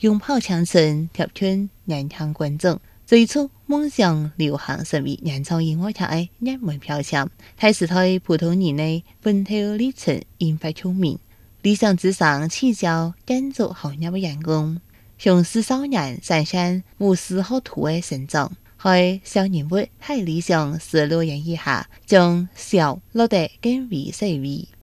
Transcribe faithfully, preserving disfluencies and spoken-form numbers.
用跑青春贴近年轻观众。最初梦想流行成为演唱音乐劇嘅熱門標籤，睇時代普通人嘅奮鬥歷程引發共鳴。理想之上起教建築行業嘅員工，向四少年展現無師學徒嘅成長，喺小人物喺理想思路引領下，將小落得更為細微。